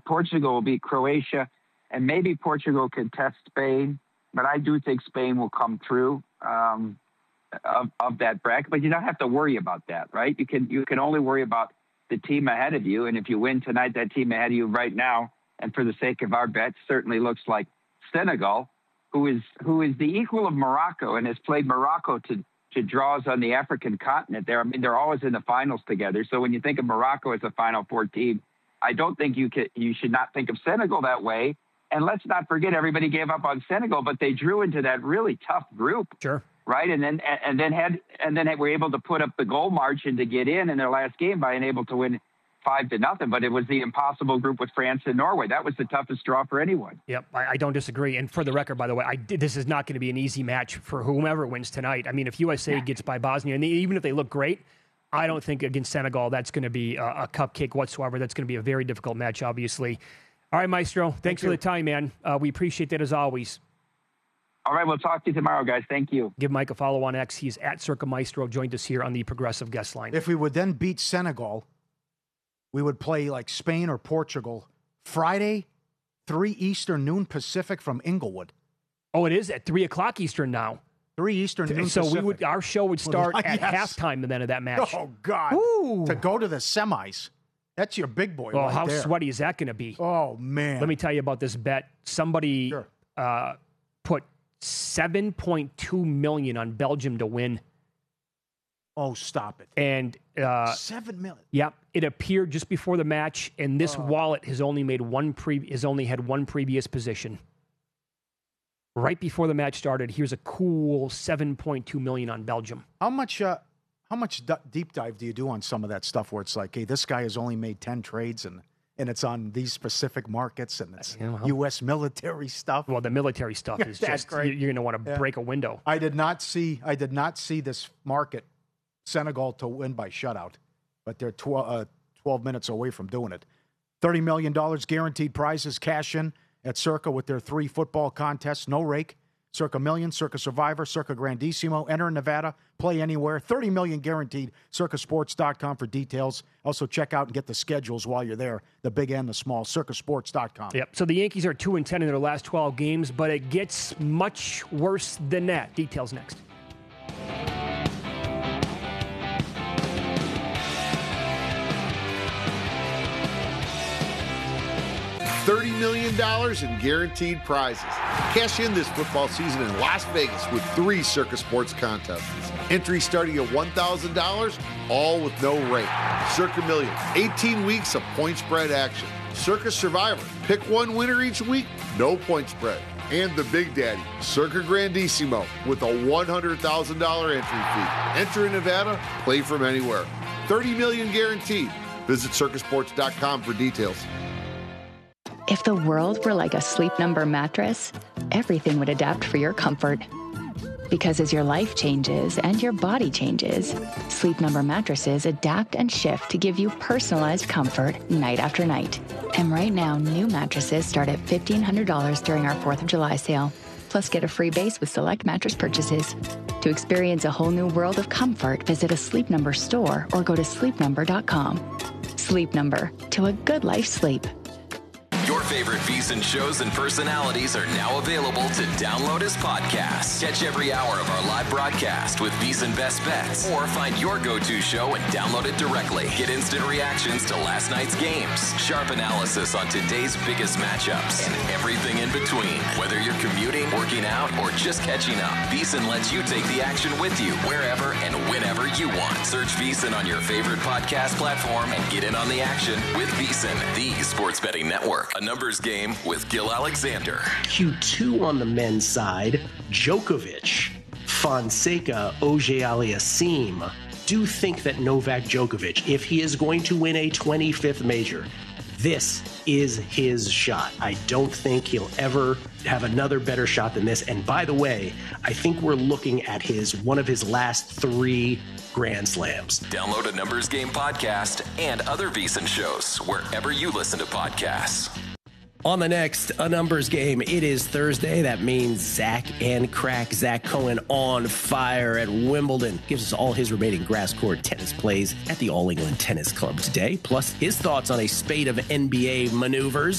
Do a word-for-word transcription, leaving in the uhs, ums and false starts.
Portugal will beat Croatia, and maybe Portugal can test Spain. But I do think Spain will come through um, of, of that bracket. But you don't have to worry about that, right? You can you can only worry about the team ahead of you. And if you win tonight, that team ahead of you right now, and for the sake of our bet, certainly looks like Senegal, who is who is the equal of Morocco and has played Morocco to to draws on the African continent there. I mean, they're always in the finals together. So when you think of Morocco as a Final Four team, I don't think you could, you should not think of Senegal that way. And let's not forget, everybody gave up on Senegal, but they drew into that really tough group. Sure. Right. And then, and then had, and then were able to put up the goal margin to get in in their last game by being able to win five to nothing. But it was the impossible group with France and Norway. That was the toughest draw for anyone. Yep. I, I don't disagree. And for the record, by the way, I did, this is not going to be an easy match for whomever wins tonight. I mean, if U S A yeah. gets by Bosnia, and they, even if they look great, I don't think against Senegal that's going to be a, a cupcake whatsoever. That's going to be a very difficult match, obviously. All right, Maestro. Thanks Thank for you. the time, man. Uh, we appreciate that as always. All right, we'll talk to you tomorrow, guys. Thank you. Give Mike a follow on X. He's at Circa Maestro. Joined us here on the Progressive Guest Line. If we would then beat Senegal, we would play like Spain or Portugal Friday, three Eastern, noon Pacific from Inglewood. Oh, it is at three o'clock Eastern now. Three Eastern, noon so Pacific. we would our show would start well, at yes. halftime then of that match. Oh God! Ooh. To go to the semis. That's your big boy. Oh, right how there. sweaty is that going to be? Oh man! Let me tell you about this bet. Somebody sure. uh, put seven point two million on Belgium to win. Oh, stop it! And uh, seven million. Yep, it appeared just before the match, and this oh. wallet has only made one pre has only had one previous position. Right before the match started, here's a cool seven point two million on Belgium. How much? Uh, how much d- deep dive do you do on some of that stuff where it's like, hey, this guy has only made ten trades and and it's on these specific markets and it's yeah, well, U S military stuff? Well, the military stuff is just great. You're going to want to yeah. break a window. I did not see. I did not see this market Senegal to win by shutout, but they're twelve, uh, twelve minutes away from doing it. thirty million dollars guaranteed prizes cash in at Circa with their three football contests. No rake. Circa Million, Circa Survivor, Circa Grandissimo. Enter in Nevada. Play anywhere. thirty million dollars guaranteed. circa sports dot com for details. Also check out and get the schedules while you're there. The big and the small. circa sports dot com. Yep. So the Yankees are two and ten in their last twelve games, but it gets much worse than that. Details next. thirty million dollars in guaranteed prizes. Cash in this football season in Las Vegas with three Circa Sports contests. Entry starting at one thousand dollars, all with no rate. Circa Million, eighteen weeks of point spread action. Circa Survivor, pick one winner each week, no point spread. And the Big Daddy, Circa Grandissimo, with a one hundred thousand dollars entry fee. Enter in Nevada, play from anywhere. thirty million dollars guaranteed. Visit circa sports dot com for details. If the world were like a Sleep Number mattress, everything would adapt for your comfort. Because as your life changes and your body changes, Sleep Number mattresses adapt and shift to give you personalized comfort night after night. And right now, new mattresses start at fifteen hundred dollars during our fourth of July sale. Plus, get a free base with select mattress purchases. To experience a whole new world of comfort, visit a Sleep Number store or go to sleep number dot com. Sleep Number, to a good life sleep. Your favorite VSiN shows and personalities are now available to download as podcasts. Catch every hour of our live broadcast with VSiN Best Bets, or find your go-to show and download it directly. Get instant reactions to last night's games, sharp analysis on today's biggest matchups, and everything in between. Whether you're commuting, working out, or just catching up, VSiN lets you take the action with you wherever and whenever you want. Search VSiN on your favorite podcast platform and get in on the action with VSiN, the sports betting network. A numbers game with Gil Alexander. Q two on the men's side, Djokovic, Fonseca, Auger-Aliassime. Do think that Novak Djokovic, if he is going to win a twenty-fifth major, this is his shot. I don't think he'll ever have another better shot than this. And by the way, I think we're looking at his one of his last three Grand Slams. Download a Numbers Game podcast and other VSiN shows wherever you listen to podcasts. On the next A Numbers Game, it is Thursday. That means Zach and Crack, Zach Cohen on fire at Wimbledon. Gives us all his remaining grass court tennis plays at the All England Tennis Club today, plus his thoughts on a spate of N B A maneuvers.